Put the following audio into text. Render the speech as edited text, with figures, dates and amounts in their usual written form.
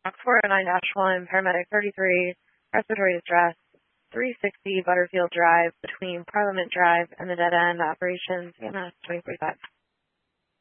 Box 409-1, Paramedic 33, respiratory distress, 360 Butterfield Drive between Parliament Drive and the Dead End, operations, EMS 2045.